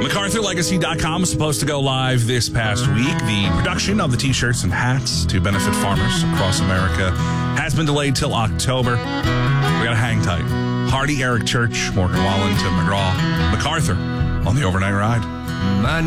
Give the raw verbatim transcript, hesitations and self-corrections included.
MacArthur Legacy dot com was supposed to go live this past week. The production of the t-shirts and hats to benefit farmers across America has been delayed till October. We got to hang tight. Hardy, Eric Church, Morgan Wallen, Tim McGraw, MacArthur on the Overnight Ride. My